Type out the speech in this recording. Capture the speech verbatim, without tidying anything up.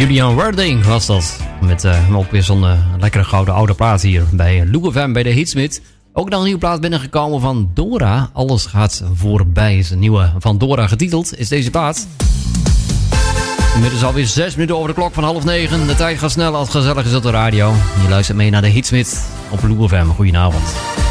Julian Warding was dat. Met uh, ook weer zo'n uh, lekkere gouden oude plaat hier bij Lou F M bij de Hitsmith. Ook nog een nieuwe plaat binnengekomen van Dora. Alles gaat voorbij. Is een nieuwe van Dora getiteld. Is deze plaat. Inmiddels alweer zes minuten over de klok van half negen. De tijd gaat snel als gezellig is op de radio. Je luistert mee naar de Hitsmith op Lou F M. Goedenavond.